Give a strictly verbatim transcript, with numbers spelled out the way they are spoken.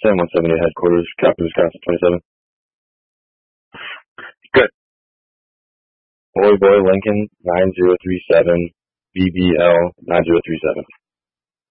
Sam one seventy headquarters, copy Wisconsin twenty-seven. Good. Boy Boy Lincoln nine zero three seven, B B L nine zero three seven.